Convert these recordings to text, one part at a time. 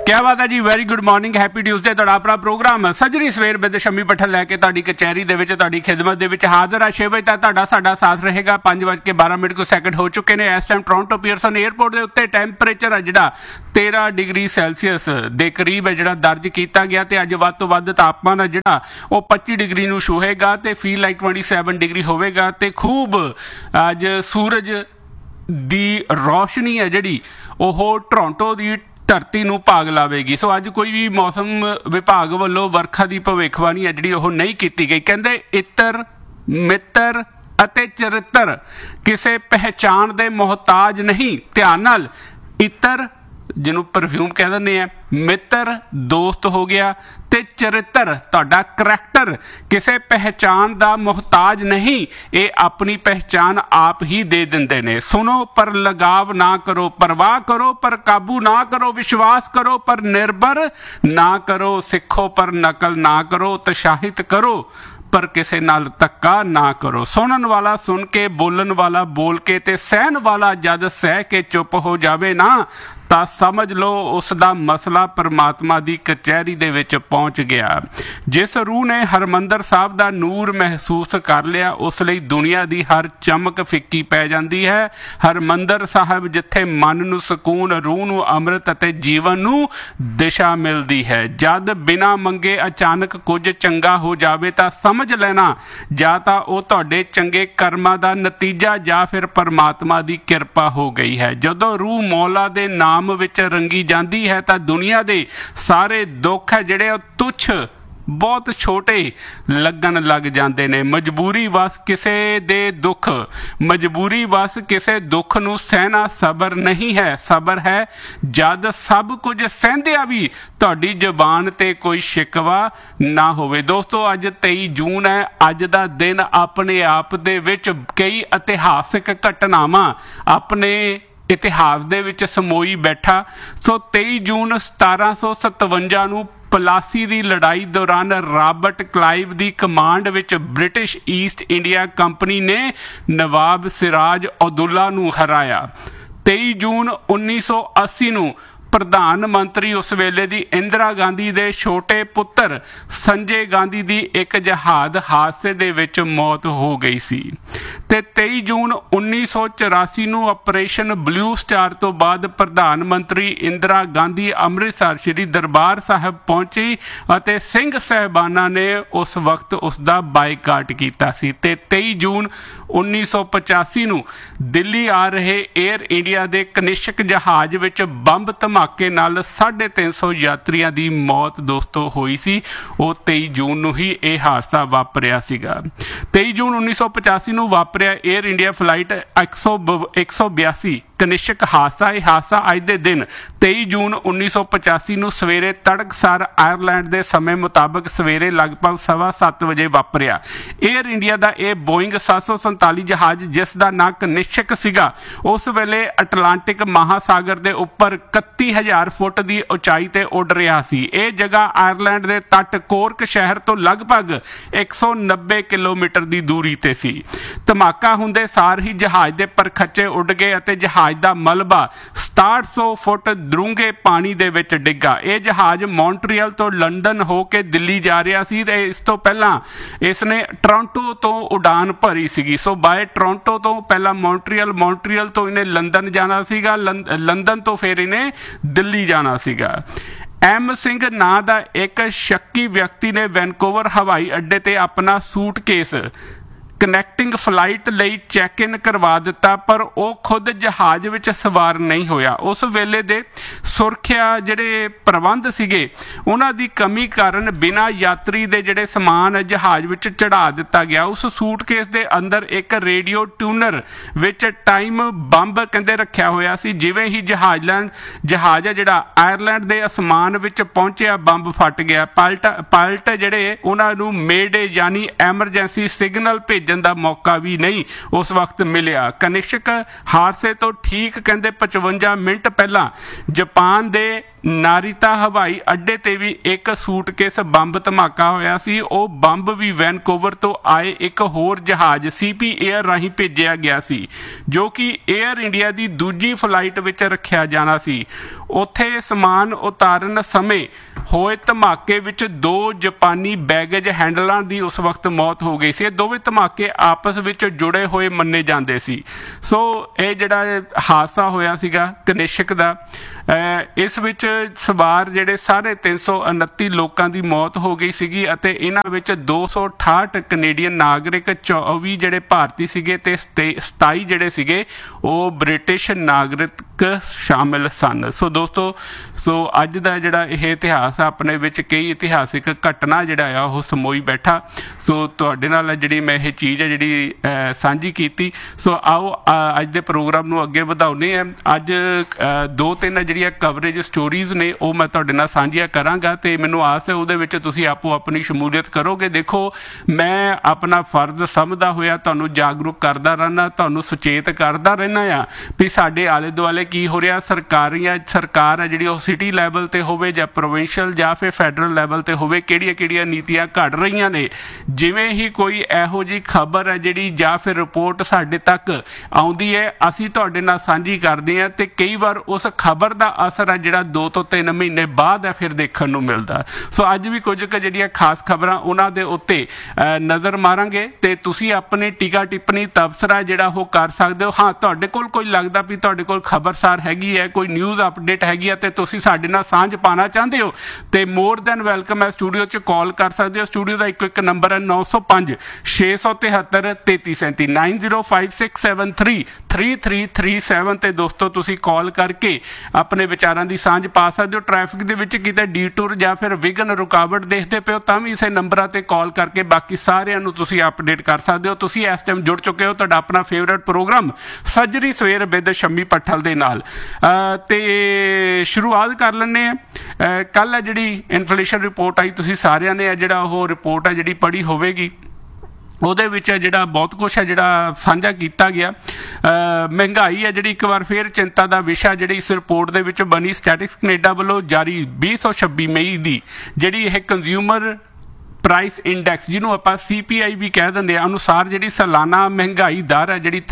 क्या बात है जी। Very good morning, happy Tuesday. तुहाडा अपना प्रोग्राम सजरी सवेर बिंद शम्मी पट्ठल लैके तुहाडी कचहरी दे विच तुहाडी खिदमत दे विच हाज़र आ। 6 बजे तक तुहाडा साडा साथ रहेगा। 5:12 हो चुके ने। इस टाइम टोरंटो पीयरसन एयरपोर्ट के उत्ते टैंपरेचर है जिहड़ा 13 डिग्री सैल्सीअस दे करीब है जिहड़ा दर्ज किया गया। तो अज वध तो वध तापमान है जिहड़ा वो 25 डिग्री नूं छूहेगा तो फील लाइक 27 डिग्री होवेगा। तो खूब अज सूरज दी रोशनी है जिहड़ी ओह टोरंटो दी धरती नूं भाग लावेगी। सो अज कोई भी मौसम विभाग वालों वर्खा की भविष्यवाणी है जिहड़ी ओह नहीं की गई। कहंदे इत्र मित्र अते चरित्र किसी पहचान दे मोहताज नहीं। ध्यान नाल, इत्र जिन्हों परफ्यूम कह दिंदे आ, मित्र दोस्त हो गया, ते चरित्र तुहाडा करैक्टर किसी पहचान दा मोहताज नहीं। ये अपनी पहचान आप ही दे दिंदे ने। सुनो पर लगाव ना करो, परवाह करो पर काबू ना करो, विश्वास करो पर निर्भर ना करो, सिखो पर नकल ना करो, उत्साहित करो पर किसी नाल धक्का ना करो। सुनन वाला सुन के, बोलन वाला बोल के, ते सहन वाला जद सह के चुप हो जावे ना, ਤਾਂ समझ लो उसका मसला परमात्मा की कचहरी दे विच पहुँच गया। जिस रूह ने हरमंदर साहब का नूर महसूस कर लिया उस लई दुनिया की हर चमक फिक्की पै जाती है। हरमंदर साहब जिथे मन नूं सकून, रूह नूं अमृत अते जीवन नूं दिशा मिलती है। जद बिना मंगे अचानक कुछ चंगा हो जाए तो समझ लेना या तो वह तुहाडे चंगे कर्मां दा नतीजा या फिर परमात्मा की किरपा हो गई है। जदों रूह मौला दे नाम विच रंगी जाती है तो दुनिया के सारे दुख है जिहड़े तुच्छ बहुत छोटे लगन लग जाते ने। मजबूरी वस किसे दे दुख, मजबूरी वस किसे दुख नूं सहना सबर नहीं है। सबर है जद सब कुछ सहंदिया भी तुहाडी जबान ते कोई शिकवा ना होवे। दोस्तों अज 23 जून है। अज दा दिन अपने आप दे विच कई इतिहासिक घटनावां अपने इतिहास दे विच समोई बैठा। सो 23 जून 1757 नूं पलासी की लड़ाई दौरान रॉबर्ट क्लाइव की कमांड विच ब्रिटिश ईस्ट इंडिया कंपनी ने नवाब सिराज उदौला नूं हराया। 23 जून 1980 नूं प्रधान मंत्री उस वेले दी इंदिरा गांधी दे छोटे पुत्र संजय गांधी दी एक जहाज हादसे दे विच मौत हो गई सी। ते 23 जून 1984 नूं ऑपरेशन ब्लू स्टार तो बाद प्रधान मंत्री इंदिरा गांधी अमृतसर श्री दरबार साहब पहुंची अते सिंह साहबाना ने उस वक्त उसका बायकाट किया सी। ते 23 जून 1985 नूं दिल्ली आ रहे एयर इंडिया दे कनिष्क जहाज विच बंब धमाके नाल 350 यात्रियों की मौत दोस्तों हुई सी। वो 23 जून नूं ही यह हादसा वापरिया सीगा। 23 जून 1985 नूं वापरिया एयर इंडिया फ्लाइट 182 कनिष्क हादसा। यह हादसा अज दे दिन 23 जून 1985 नूं सवेरे तड़कसार आयरलैंड के समय मुताबिक सवेरे लगभग 7:15 बजे वापरिया। एयर इंडिया का यह बोइंग 747 जहाज जिसका नाम कनिष्क सीगा उस वेले अटलांटिक महासागर के उपर 31,000 फुट की उचाई ते उड़ रहा सी। यह जगह आयरलैंड के तट कोर्क शहर तो लगभग 190 किलोमीटर की दूरी ते सी। धमाका हुंदे सार ही जहाज के परखच्चे उड़ गए और जहाज का मलबा 6700 फुट डूंघे पानी दे विच डिग्गा। यह जहाज मॉन्ट्रियल तो लंडन होके दिल्ली जा रहा सी ते इस तो पहला इसने टोरंटो तो उड़ान भरी सी। सो बाय टोरंटो तो पहला मॉन्ट्रियल तो इन्हें लंदन जाना सीगा, लंदन तो फिर इन्हें दिल्ली जाना सीगा। एम सिंह नां दा एक शक्की व्यक्ति ने वैनकूवर हवाई अड्डे ते अपना सूटकेस कनैक्टिंग फ्लाइट लई चैक इन करवा दिता पर वह खुद जहाज विच सवार नहीं होया। उस वेले दे सुरक्षा जिहड़े प्रबंध सीगे उन्हां दी कमी कारण बिना यात्री दे जिहड़े समान जहाज विच चढ़ा दिता गया। उस सूटकेस दे अंदर एक रेडियो ट्यूनर विच टाइम बंब कहंदे रखिया होया सी। जिवें ही जहाज है जिहड़ा आयरलैंड दे आसमान विच पहुंचिया बंब फट गया। पायलट जिहड़े उन्हां नूं मेडे यानी एमरजेंसी सिग्नल भेजण दा मौका भी नहीं उस वक्त मिलिया। कनिष्क हादसे तो ठीक कहंदे 55 मिनट पहला जापान दे ਨਾਰੀਤਾ ਹਵਾਈ ਅੱਡੇ ਤੇ ਵੀ ਇੱਕ ਸੂਟਕੇਸ ਬੰਬ ਧਮਾਕਾ ਹੋਇਆ ਸੀ। ਉਹ ਬੰਬ ਵੀ ਵੈਨਕੂਵਰ ਤੋਂ ਆਏ ਇੱਕ ਹੋਰ ਜਹਾਜ਼ CP 에ਅਰ ਰਾਹੀਂ ਭੇਜਿਆ ਗਿਆ ਸੀ, ਜੋ ਕਿ 에ਅਰ ਇੰਡੀਆ ਦੀ ਦੂਜੀ ਫਲਾਈਟ ਵਿੱਚ ਰੱਖਿਆ ਜਾਣਾ ਸੀ। ਉੱਥੇ ਸਮਾਨ ਉਤਾਰਨ ਸਮੇਂ ਹੋਏ ਧਮਾਕੇ ਵਿੱਚ 2 ਜਾਪਾਨੀ ਬੈਗੇਜ ਹੈਂਡਲਰਾਂ ਦੀ ਉਸ ਵਕਤ ਮੌਤ ਹੋ ਗਈ ਸੀ। ਇਹ ਦੋਵੇਂ ਧਮਾਕੇ ਆਪਸ ਵਿੱਚ ਜੁੜੇ ਹੋਏ ਮੰਨੇ ਜਾਂਦੇ ਸੀ। ਸੋ ਇਹ ਜਿਹੜਾ ਹਾਦਸਾ ਹੋਇਆ ਸੀਗਾ ਕਨਿਸ਼ਕ ਦਾ, ਇਸ ਵਿੱਚ ਸਵਾਰ ਜਿਹੜੇ ਸਾਰੇ 329 ਲੋਕਾਂ ਦੀ ਮੌਤ ਹੋ ਗਈ ਸੀਗੀ ਅਤੇ ਇਹਨਾਂ ਵਿੱਚ 268 ਕੈਨੇਡੀਅਨ ਨਾਗਰਿਕ, 24 ਜਿਹੜੇ ਭਾਰਤੀ ਸੀਗੇ ਤੇ 27 ਜਿਹੜੇ ਸੀਗੇ ਉਹ ਬ੍ਰਿਟਿਸ਼ ਨਾਗਰਿਕ ਸ਼ਾਮਿਲ ਸਨ। ਸੋ ਦੋਸਤੋ, ਸੋ ਅੱਜ ਦਾ ਜਿਹੜਾ ਇਹ ਇਤਿਹਾਸ ਆ, ਆਪਣੇ ਵਿੱਚ ਕਈ ਇਤਿਹਾਸਿਕ ਘਟਨਾ ਜਿਹੜਾ ਆ ਉਹ ਸਮੋਈ ਬੈਠਾ। ਸੋ ਤੁਹਾਡੇ ਨਾਲ ਜਿਹੜੀ ਮੈਂ ਇਹ ਚੀਜ਼ ਹੈ ਜਿਹੜੀ ਸਾਂਝੀ ਕੀਤੀ। ਸੋ ਆਓ ਅੱਜ ਦੇ ਪ੍ਰੋਗਰਾਮ ਨੂੰ ਅੱਗੇ ਵਧਾਉਂਦੇ ਹਾਂ। ਅੱਜ 2-3 ਜਿਹੜੀਆਂ ਕਵਰੇਜ ਸਟੋਰੀਜ਼ ਨੇ ਉਹ ਮੈਂ ਤੁਹਾਡੇ ਨਾਲ ਸਾਂਝੀਆਂ ਕਰਾਂਗਾ ਤੇ ਮੈਨੂੰ ਆਸ ਹੈ ਉਹਦੇ ਵਿੱਚ ਤੁਸੀਂ ਆਪੋ ਆਪਣੀ ਸ਼ਮੂਲੀਅਤ ਕਰੋਗੇ। ਦੇਖੋ, ਮੈਂ ਆਪਣਾ ਫਰਜ਼ ਸਮਝਦਾ ਹੋਇਆ ਤੁਹਾਨੂੰ ਜਾਗਰੂਕ ਕਰਦਾ ਰਹਿਣਾ, ਤੁਹਾਨੂੰ ਸੁਚੇਤ ਕਰਦਾ ਰਹਿਣਾ ਆ ਵੀ ਸਾਡੇ ਆਲੇ ਦੁਆਲੇ ਕੀ ਹੋ ਰਿਹਾ। ਸਰਕਾਰ ਹੈ ਜਿਹੜੀ ਉਹ ਸਿਟੀ ਲੈਵਲ ਤੇ ਹੋਵੇ ਜਾਂ ਪ੍ਰੋਵਿੰਸ਼ੀਅਲ ਜਾਂ ਫਿਰ ਫੈਡਰਲ ਲੈਵਲ ਤੇ ਹੋਵੇ, ਕਿਹੜੀਆਂ ਨੀਤੀਆਂ ਘੜ ਰਹੀਆਂ ਨੇ। ਜਿਵੇਂ ਹੀ ਕੋਈ ਇਹੋ ਜਿਹੀ ਖਬਰ ਹੈ ਜਿਹੜੀ ਜਾਂ ਫਿਰ ਰਿਪੋਰਟ ਸਾਡੇ ਤੱਕ ਆਉਂਦੀ ਹੈ, ਅਸੀਂ ਤੁਹਾਡੇ ਨਾਲ ਸਾਂਝੀ ਕਰਦੇ ਹਾਂ ਤੇ ਕਈ ਵਾਰ ਉਸ ਖਬਰ ਦਾ ਅਸਰ ਹੈ ਜਿਹੜਾ 2 ਤੋਂ 3 ਮਹੀਨੇ ਬਾਅਦ ਹੈ ਫਿਰ ਦੇਖਣ ਨੂੰ ਮਿਲਦਾ। ਸੋ ਅੱਜ ਵੀ ਕੁਝ ਕੁ ਜਿਹੜੀਆਂ ਖਾਸ ਖਬਰਾਂ ਉਹਨਾਂ ਦੇ ਉੱਤੇ ਨਜ਼ਰ ਮਾਰਾਂਗੇ ਤੇ ਤੁਸੀਂ ਆਪਣੀ ਟੀਕਾ ਟਿੱਪਣੀ ਤਬਸਰਾ ਜਿਹੜਾ ਉਹ ਕਰ ਸਕਦੇ ਹੋ। ਹਾਂ, ਤੁਹਾਡੇ ਕੋਲ ਕੋਈ ਲੱਗਦਾ ਵੀ ਤੁਹਾਡੇ ਕੋਲ ਖਬਰਸਾਰ ਹੈਗੀ ਹੈ, ਕੋਈ ਨਿਊਜ਼ ਅਪਡੇਟ ਹੈਗੀ ਹੈ ਤੇ ਤੁਸੀਂ ਸਾਡੇ ਨਾਲ ਸਾਂਝ ਪਾਉਣਾ ਚਾਹੁੰਦੇ ਹੋ ਤੇ ਮੋਰ ਦੈਨ ਵੈਲਕਮ ਹੈ। ਸਟੂਡੀਓ 'ਚ ਕਾਲ ਕਰ ਸਕਦੇ ਹੋ। ਸਟੂਡੀਓ ਦਾ ਇੱਕ ਨੰਬਰ ਹੈ 905 673 3337 9056733337 ਤੇ ਦੋਸਤੋ ਤੁਸੀਂ ਕਾਲ ਕਰਕੇ ਆਪਣੇ ਵਿਚਾਰਾਂ ਦੀ ਸਾਂਝ ਪਾ ਸਕਦੇ ਹੋ। ਟ੍ਰੈਫਿਕ ਦੇ ਵਿੱਚ ਕਿਤੇ ਡੀਟੂਰ ਜਾਂ ਫਿਰ ਵਿਘਨ ਰੁਕਾਵਟ ਦੇਖਦੇ ਪਿਓ ਤਾਂ ਵੀ ਇਸੇ ਨੰਬਰਾਂ ਤੇ ਕਾਲ ਕਰਕੇ ਬਾਕੀ ਸਾਰਿਆਂ ਨੂੰ ਤੁਸੀਂ ਅਪਡੇਟ ਕਰ ਸਕਦੇ ਹੋ। ਤੁਸੀਂ ਇਸ ਟਾਈਮ ਜੁੜ ਚੁੱਕੇ ਹੋ ਤੁਹਾਡਾ ਆਪਣਾ ਫੇਵਰੇਟ ਪ੍ਰੋਗਰਾਮ ਸੱਜਰੀ ਸਵੇਰ ਵਿਦ ਸ਼ੰਮੀ ਪੱਠਲ ਦੇ ਨਾਲ। ਤੇ ਸ਼ੁਰੂਆਤ ਕਰ ਲੈਂਦੇ ਹਾਂ। ਕੱਲ੍ਹ ਹੈ ਜਿਹੜੀ ਇਨਫਲੇਸ਼ਨ ਰਿਪੋਰਟ ਆਈ, ਤੁਸੀਂ ਸਾਰਿਆਂ ਨੇ ਜਿਹੜਾ ਉਹ ਰਿਪੋਰਟ ਹੈ ਜਿਹੜੀ ਪੜ੍ਹੀ ਹੋਵੇਗੀ। ਉਹਦੇ ਵਿੱਚ ਜਿਹੜਾ ਬਹੁਤ ਕੁਛ ਹੈ ਜਿਹੜਾ ਸਾਂਝਾ ਕੀਤਾ ਗਿਆ। ਮਹਿੰਗਾਈ ਹੈ ਜਿਹੜੀ ਇੱਕ ਵਾਰ ਫਿਰ ਚਿੰਤਾ ਦਾ ਵਿਸ਼ਾ ਜਿਹੜੀ ਇਸ ਰਿਪੋਰਟ ਦੇ ਵਿੱਚ ਬਣੀ। ਸਟੈਟਿਸਟਿਕਸ ਕੈਨੇਡਾ ਵੱਲੋਂ ਜਾਰੀ 2026 ਮਈ ਦੀ ਜਿਹੜੀ ਇਹ ਕੰਜ਼ਿਊਮਰ ਪ੍ਰਾਈਸ ਇੰਡੈਕਸ, ਜਿਹਨੂੰ ਆਪਾਂ CPI ਵੀ ਕਹਿ ਦਿੰਦੇ ਆ, ਅਨੁਸਾਰ ਜਿਹੜੀ ਸਾਲਾਨਾ ਮਹਿੰਗਾਈ ਦਰ ਹੈ ਜਿਹੜੀ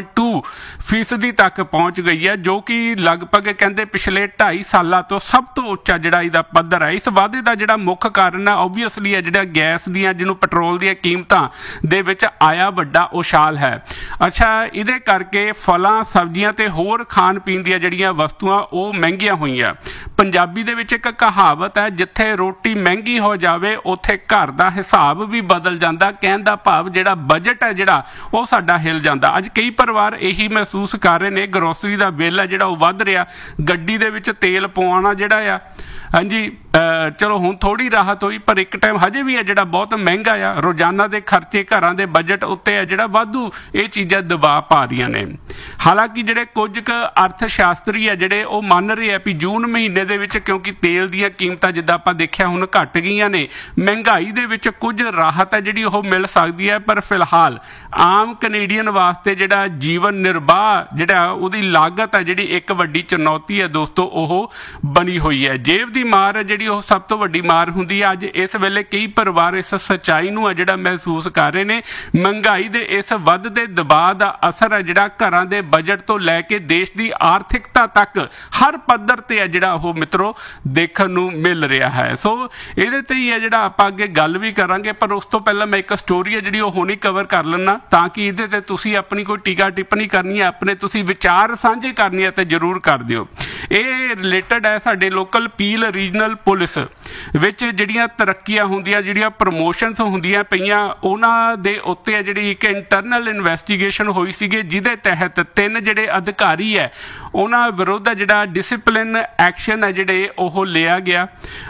3.2% ਤੱਕ ਪਹੁੰਚ ਗਈ ਹੈ, ਜੋ ਕਿ ਲਗਭਗ ਕਹਿੰਦੇ ਪਿਛਲੇ 2.5 ਸਾਲਾਂ ਤੋਂ ਸਭ ਤੋਂ ਉੱਚਾ ਜਿਹੜਾ ਇਹਦਾ ਪੱਧਰ ਹੈ। ਇਸ ਵਾਧੇ ਦਾ ਜਿਹੜਾ ਮੁੱਖ ਕਾਰਨ ਹੈ ਓਬਵੀਅਸਲੀ ਹੈ ਜਿਹੜਾ ਗੈਸ ਦੀਆਂ, ਜਿਹਨੂੰ ਪੈਟਰੋਲ ਦੀਆਂ ਕੀਮਤਾਂ ਦੇ ਵਿੱਚ ਆਇਆ ਵੱਡਾ ਉਛਾਲ ਹੈ। ਅੱਛਾ, ਇਹਦੇ ਕਰਕੇ ਫਲਾਂ, ਸਬਜ਼ੀਆਂ ਤੇ ਹੋਰ ਖਾਣ ਪੀਣ ਦੀਆਂ ਜਿਹੜੀਆਂ ਵਸਤੂਆਂ ਉਹ ਮਹਿੰਗੀਆਂ ਹੋਈਆਂ। ਪੰਜਾਬੀ ਦੇ ਵਿੱਚ ਇੱਕ ਕਹਾਵਤ ਹੈ, ਜਿੱਥੇ ਰੋਟੀ ਮਹਿੰਗੀ ਹੋ ਜਾਵੇ ਉੱਥੇ ਘਰ ਦਾ ਹਿਸਾਬ ਵੀ ਬਦਲ ਜਾਂਦਾ। ਕਹਿਣ ਦਾ ਭਾਵ ਜਿਹੜਾ ਬਜਟ ਹੈ ਜਿਹੜਾ ਉਹ ਸਾਡਾ ਹਿਲ ਜਾਂਦਾ। ਅੱਜ ਕਈ ਪਰਿਵਾਰ ਇਹੀ ਮਹਿਸੂਸ ਕਰ ਰਹੇ ਨੇ, ਗਰੋਸਰੀ ਦਾ ਬਿੱਲ ਹੈ ਜਿਹੜਾ ਉਹ ਵੱਧ ਰਿਹਾ, ਗੱਡੀ ਦੇ ਵਿੱਚ ਤੇਲ ਪਵਾਉਣਾ ਜਿਹੜਾ ਆ, ਹਾਂਜੀ ਚਲੋ ਹੁਣ ਥੋੜੀ ਰਾਹਤ ਹੋਈ ਪਰ ਇੱਕ ਟਾਈਮ ਹਜੇ ਵੀ ਹੈ ਜਿਹੜਾ ਬਹੁਤ ਮਹਿੰਗਾ ਆ। ਰੋਜ਼ਾਨਾ ਦੇ ਖਰਚੇ, ਘਰਾਂ ਦੇ ਬਜਟ ਉੱਤੇ ਹੈ ਜਿਹੜਾ ਵਾਧੂ ਇਹ ਚੀਜ਼ਾਂ ਦਬਾਅ ਪਾ ਰਹੀਆਂ ਨੇ। ਹਾਲਾਂਕਿ ਜਿਹੜੇ ਕੁਝ ਕੁ ਅਰਥ ਸ਼ਾਸਤਰੀ ਹੈ ਜਿਹੜੇ ਉਹ ਮੰਨ ਰਹੇ ਆ ਵੀ ਜੂਨ ਮਹੀਨੇ ਦੇ ਵਿੱਚ ਕਿਉਂਕਿ ਤੇਲ ਦੀਆਂ ਕੀਮਤਾਂ ਜਿੱਦਾਂ ਆਪਾਂ ਦੇਖਿਆ ਹੁਣ ਘਟ ਗਈਆਂ ਨੇ, ਮਹਿੰਗਾਈ ਦੇ ਵਿੱਚ ਕੁਝ ਰਾਹਤ ਹੈ ਜਿਹੜੀ ਉਹ ਮਿਲ ਸਕਦੀ ਹੈ। ਪਰ ਫਿਲਹਾਲ ਆਮ ਕੈਨੇਡੀਅਨ ਵਾਸਤੇ ਜਿਹੜਾ ਜੀਵਨ ਨਿਰਬਾਹ ਜਿਹੜਾ ਉਹਦੀ ਲਾਗਤ ਹੈ ਜਿਹੜੀ ਇੱਕ ਵੱਡੀ ਚੁਣੌਤੀ ਹੈ ਦੋਸਤੋ ਉਹ ਬਣੀ ਹੋਈ ਹੈ। ਜੇਬ ਦੀ ਮਾਰ ਹੈ ਜਿਹੜੀ ਉਹ ਸਭ ਤੋਂ ਵੱਡੀ ਮਾਰ ਹੁੰਦੀ ਹੈ। ਅੱਜ ਇਸ ਵੇਲੇ ਕਈ ਪਰਿਵਾਰ ਇਸ ਸੱਚਾਈ ਨੂੰ ਹੈ ਜਿਹੜਾ ਮਹਿਸੂਸ ਕਰ ਰਹੇ ਨੇ। ਮਹਿੰਗਾਈ ਦੇ ਇਸ ਵੱਧਦੇ ਦਬਾਅ ਦਾ ਅਸਰ ਹੈ ਜਿਹੜਾ ਘਰਾਂ ਦੇ ਬਜਟ ਤੋਂ ਲੈ ਕੇ ਦੇਸ਼ ਦੀ ਆਰਥਿਕਤਾ ਤੱਕ ਹਰ ਪੱਧਰ ਤੇ ਹੈ ਜਿਹੜਾ ਉਹ ਮਿੱਤਰੋ ਦੇਖਣ ਨੂੰ ਮਿਲ ਰਿਹਾ ਹੈ। ਸੋ ਇਹਦੇ ਤੇ ਹੀ ਹੈ ਜਿਹੜਾ ਆਪਾਂ ਅੱਗੇ ਗੱਲ ਵੀ ਕਰਾਂਗੇ, ਪਰ ਉਸ ਤੋਂ ਪਹਿਲਾਂ ਮੈਂ ਇੱਕ ਸਟੋਰੀ ਹੈ ਜਿਹੜੀ ਉਹ ਹੁਣੀ ਕਵਰ ਕਰ ਲੈਣਾ ਤਾਂ ਕਿ ਇਹਦੇ ਤੇ ਤੁਸੀਂ ਆਪਣੀ ਕੋਈ ਟੀਕਾ ਟਿੱਪਣੀ ਕਰਨੀ ਹੈ, ਆਪਣੇ ਤੁਸੀਂ ਵਿਚਾਰ ਸਾਂਝੇ ਕਰਨੀ ਹੈ ਤੇ ਜ਼ਰੂਰ ਕਰ ਦਿਓ। ਇਹ ਰਿਲੇਟਡ ਹੈ ਸਾਡੇ ਲੋਕਲ ਪੀਲ ਰੀਜਨਲ ਪੁਲਿਸ ਵਿੱਚ ਜਿਹੜੀਆਂ ਤਰੱਕੀਆਂ ਹੁੰਦੀਆਂ, ਜਿਹੜੀਆਂ ਪ੍ਰਮੋਸ਼ਨਸ ਹੁੰਦੀਆਂ ਪਈਆਂ, ਉਹਨਾਂ ਦੇ ਉੱਤੇ ਹੈ ਜਿਹੜੀ ਇੱਕ ਇੰਟਰਨਲ ਇਨਵੈਸਟੀਗੇਸ਼ਨ ਹੋਈ ਸੀਗੀ, ਜਿਹਦੇ ਤਹਿਤ 3 ਜਿਹੜੇ ਅਧਿਕਾਰੀ ਹੈ ਉਹਨਾਂ ਵਿਰੁੱਧ ਜਿਹੜਾ ਡਿਸਿਪਲਿਨ ਐਕਸ਼ਨ ਹੈ ਜਿਹੜੇ ਉਹ ਲਿਆ ਗਿਆ।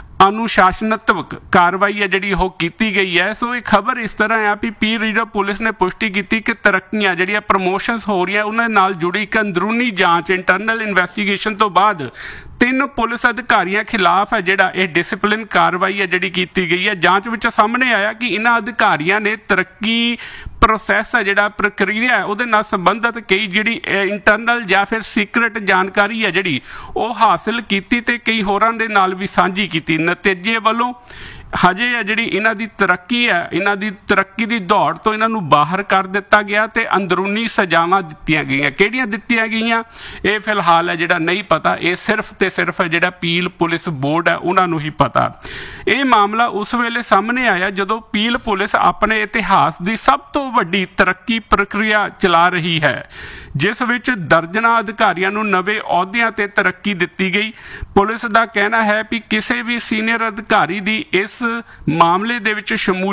ਅਨੁਸ਼ਾਸਨਾਤਮਕ ਕਾਰਵਾਈ ਹੈ ਜਿਹੜੀ ਉਹ ਕੀਤੀ ਗਈ ਹੈ। ਸੋ ਇਹ ਖਬਰ ਇਸ ਤਰ੍ਹਾਂ ਆ ਵੀ ਪੀਲ ਰੀਜਨਲ ਪੁਲਿਸ ਨੇ ਪੁਸ਼ਟੀ ਕੀਤੀ ਕਿ ਤਰੱਕੀਆਂ ਜਿਹੜੀਆਂ ਪ੍ਰਮੋਸ਼ਨਸ ਹੋ ਰਹੀਆਂ ਉਹਨਾਂ ਨਾਲ ਜੁੜੀ ਇੱਕ ਅੰਦਰੂਨੀ ਜਾਂਚ ਇੰਟਰਨਲ ਇਨਵੈਸਟੀਗੇਸ਼ਨ ਤੋਂ ਬਾਅਦ 3 ਪੁਲਿਸ ਅਧਿਕਾਰੀਆਂ ਖਿਲਾਫ ਹੈ ਜਿਹੜਾ ਇਹ ਡਿਸਪਲਿਨ ਕਾਰਵਾਈ ਹੈ ਜਿਹੜੀ ਕੀਤੀ ਗਈ ਹੈ। ਜਾਂਚ ਵਿੱਚ ਸਾਹਮਣੇ ਆਇਆ ਕਿ ਇਹਨਾਂ ਅਧਿਕਾਰੀਆਂ ਨੇ ਤਰੱਕੀ ਪ੍ਰੋਸੈਸ ਹੈ ਜਿਹੜਾ ਪ੍ਰਕਿਰਿਆ ਹੈ ਉਹਦੇ ਨਾਲ ਸੰਬੰਧਿਤ ਕਈ ਜਿਹੜੀ ਇੰਟਰਨਲ ਜਾਂ ਫਿਰ ਸੀਕ੍ਰੇਟ ਜਾਣਕਾਰੀ ਹੈ ਜਿਹੜੀ ਉਹ ਹਾਸਿਲ ਕੀਤੀ ਤੇ ਕਈ ਹੋਰਾਂ ਦੇ ਨਾਲ ਵੀ ਸਾਂਝੀ ਕੀਤੀ। ਨਤੀਜੇ ਵੱਲੋਂ ਹਜੇ ਹੈ ਜਿਹੜੀ ਇਹਨਾਂ ਦੀ ਤਰੱਕੀ ਦੀ ਦੌੜ ਤੋਂ ਇਹਨਾਂ ਨੂੰ ਬਾਹਰ ਕਰ ਦਿੱਤਾ ਗਿਆ ਤੇ ਅੰਦਰੂਨੀ ਸਜ਼ਾਵਾਂ ਦਿੱਤੀਆਂ ਗਈਆਂ। ਕਿਹੜੀਆਂ ਦਿੱਤੀਆਂ ਗਈਆਂ ਇਹ ਫਿਲਹਾਲ ਹੈ ਜਿਹੜਾ ਨਹੀਂ ਪਤਾ, ਇਹ ਸਿਰਫ ਤੇ ਸਿਰਫ ਜਿਹੜਾ ਪੀਲ ਪੁਲਿਸ ਬੋਰਡ ਹੈ ਉਹਨਾਂ ਨੂੰ ਹੀ ਪਤਾ। ਇਹ ਮਾਮਲਾ ਉਸ ਵੇਲੇ ਸਾਹਮਣੇ ਆਇਆ ਜਦੋਂ ਪੀਲ ਪੁਲਿਸ ਆਪਣੇ ਇਤਿਹਾਸ ਦੀ ਸਭ ਤੋਂ ਵੱਡੀ ਤਰੱਕੀ ਪ੍ਰਕਿਰਿਆ ਚਲਾ ਰਹੀ ਹੈ, ਜਿਸ ਵਿੱਚ ਦਰਜਨਾਂ ਅਧਿਕਾਰੀਆਂ ਨੂੰ ਨਵੇਂ ਅਹੁਦਿਆਂ ਤੇ ਤਰੱਕੀ ਦਿੱਤੀ ਗਈ। ਪੁਲਿਸ ਦਾ ਕਹਿਣਾ ਹੈ ਕਿ ਕਿਸੇ ਵੀ ਸੀਨੀਅਰ ਅਧਿਕਾਰੀ ਦੀ ਇਸ ਮਾਮਲੇ ਦੇ ਵਿੱਚ ਸ਼ਮੂਲੀਅਤ